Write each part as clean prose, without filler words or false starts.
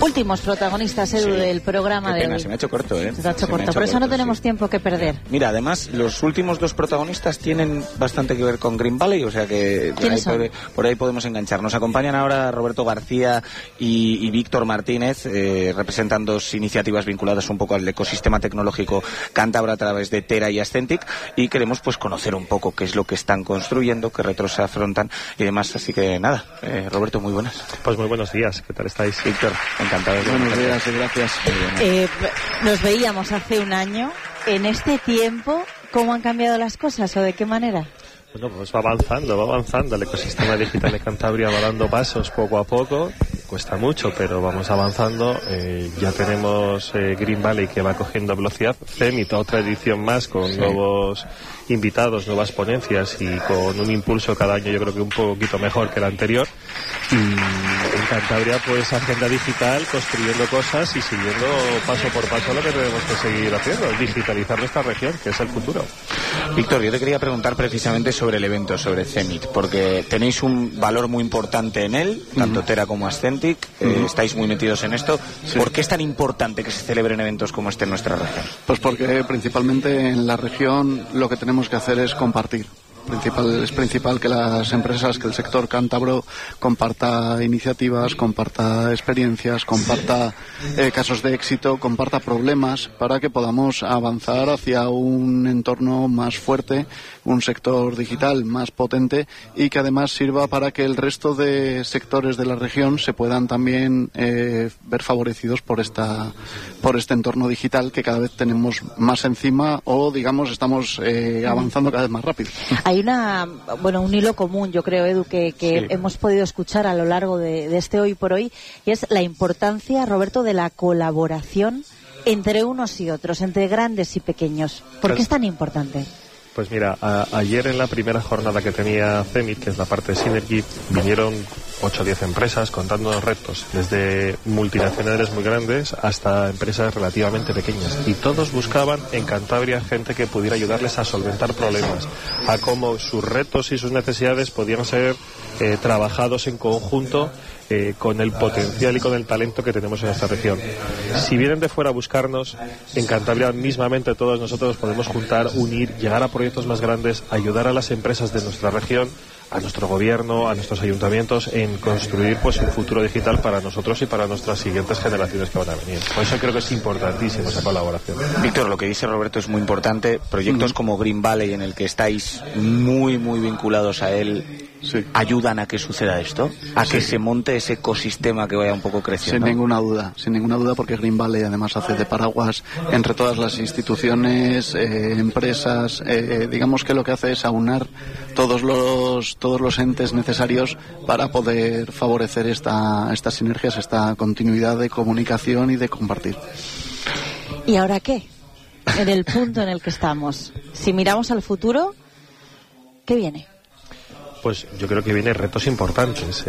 Últimos protagonistas, Edu, del programa de hoy. Se me ha hecho corto, ¿eh? Se te ha hecho corto, por eso no tenemos tiempo que perder. Mira, además, los últimos dos protagonistas tienen bastante que ver con Green Valley, o sea que por ahí podemos enganchar. Nos acompañan ahora Roberto García y Víctor Martínez, representan dos iniciativas vinculadas un poco al ecosistema tecnológico cántabro a través de Tera y Ascentic, y queremos pues conocer un poco qué es lo que están construyendo, qué retos se afrontan y demás. Así que nada, Roberto, muy buenas. Pues muy buenos días, ¿qué tal estáis? Víctor, encantado de Buenos días y gracias. Nos veíamos hace un año. En este tiempo, ¿cómo han cambiado las cosas o de qué manera? Bueno, pues va avanzando. El ecosistema digital de Cantabria va dando pasos poco a poco. Cuesta mucho, pero vamos avanzando. Ya tenemos Green Valley que va cogiendo velocidad. CEMIT, otra edición más con nuevos invitados, nuevas ponencias y con un impulso cada año, yo creo que un poquito mejor que el anterior. Y en Cantabria, pues agenda digital, construyendo cosas y siguiendo paso por paso lo que tenemos que seguir haciendo, digitalizar nuestra región, que es el futuro. Víctor, yo te quería preguntar precisamente sobre el evento, sobre CEMIT, porque tenéis un valor muy importante en él, tanto Tera como Ascentic, estáis muy metidos en esto. Sí. ¿Por qué es tan importante que se celebren eventos como este en nuestra región? Pues porque principalmente en la región lo que tenemos que hacer es compartir. Es principal que las empresas, que el sector cántabro comparta iniciativas, comparta experiencias, comparta casos de éxito, comparta problemas para que podamos avanzar hacia un entorno más fuerte, un sector digital más potente y que además sirva para que el resto de sectores de la región se puedan también ver favorecidos por este entorno digital que cada vez tenemos más encima o, digamos, estamos avanzando cada vez más rápido. Hay un hilo común, yo creo, Edu, que hemos podido escuchar a lo largo de este Hoy por Hoy, y es la importancia, Roberto, de la colaboración entre unos y otros, entre grandes y pequeños. ¿Por qué es tan importante? Pues mira, ayer en la primera jornada que tenía CEMIT, que es la parte de Synergy, vinieron 8 o 10 empresas contándonos retos, desde multinacionales muy grandes hasta empresas relativamente pequeñas. Y todos buscaban en Cantabria gente que pudiera ayudarles a solventar problemas, a cómo sus retos y sus necesidades podían ser trabajados en conjunto con el potencial y con el talento que tenemos en esta región. Si vienen de fuera a buscarnos, en Cantabria mismamente todos nosotros podemos juntar, unir, llegar a proyectos más grandes, ayudar a las empresas de nuestra región, a nuestro gobierno, a nuestros ayuntamientos en construir pues un futuro digital para nosotros y para nuestras siguientes generaciones que van a venir. Por eso creo que es importantísima esa colaboración. Víctor, lo que dice Roberto es muy importante. Proyectos como Green Valley, en el que estáis muy, muy vinculados a él, ¿ayudan a que suceda esto? ¿A que se monte ese ecosistema que vaya un poco creciendo? Sin ninguna duda, porque Green Valley además hace de paraguas entre todas las instituciones, empresas, digamos que lo que hace es aunar todos los entes necesarios para poder favorecer estas sinergias, esta continuidad de comunicación y de compartir. ¿Y ahora qué? En el punto en el que estamos, si miramos al futuro, ¿qué viene? Pues yo creo que vienen retos importantes.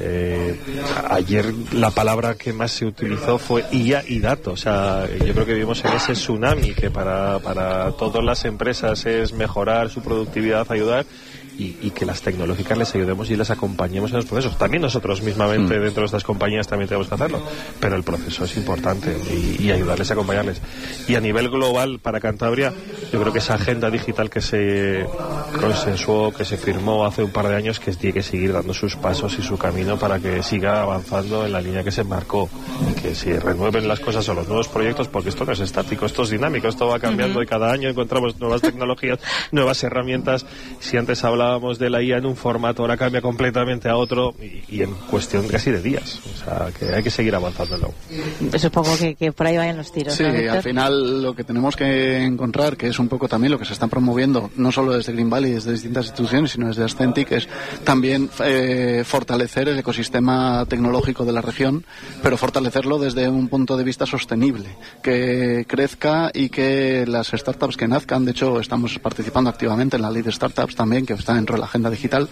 Ayer la palabra que más se utilizó fue IA y datos. O sea, yo creo que vivimos en ese tsunami que para todas las empresas es mejorar su productividad, ayudar, y que las tecnológicas les ayudemos y les acompañemos en los procesos. También nosotros mismamente dentro de estas compañías también tenemos que hacerlo, pero el proceso es importante y ayudarles a acompañarles. Y a nivel global para Cantabria, yo creo que esa agenda digital que se consensuó, que se firmó hace un par de años, que tiene que seguir dando sus pasos y su camino para que siga avanzando en la línea que se marcó y que se renueven las cosas o los nuevos proyectos, porque esto no es estático, esto es dinámico, esto va cambiando y cada año encontramos nuevas tecnologías, nuevas herramientas. Si antes hablábamos de la IA en un formato, ahora cambia completamente a otro y en cuestión casi de días. O sea, que hay que seguir avanzándolo. Supongo que por ahí vayan los tiros. Sí, ¿no, al final lo que tenemos que encontrar, que es un poco también lo que se está promoviendo, no solo desde Green Valley, desde distintas instituciones, sino desde Ascentic, es también fortalecer el ecosistema tecnológico de la región, pero fortalecerlo desde un punto de vista sostenible, que crezca y que las startups que nazcan, de hecho estamos participando activamente en la ley de startups también, que está dentro de la agenda digital,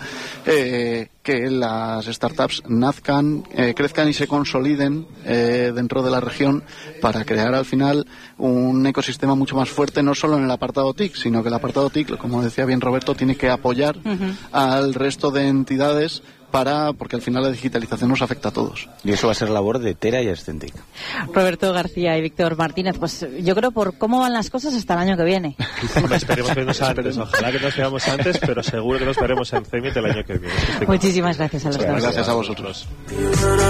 que las startups nazcan, crezcan y se consoliden dentro de la región para crear al final un ecosistema mucho más fuerte, no solo en el apartado TIC, sino que el apartado TIC, como decía bien Roberto, tiene que apoyar al resto de entidades porque al final la digitalización nos afecta a todos. Y eso va a ser labor de Tera y Ascentic. Roberto García y Víctor Martínez, pues yo creo por cómo van las cosas hasta el año que viene. Esperemos vernos antes, ojalá que nos veamos antes, pero seguro que nos veremos en CEMIT el año que viene. Muchísimas gracias a los dos. Gracias a vosotros.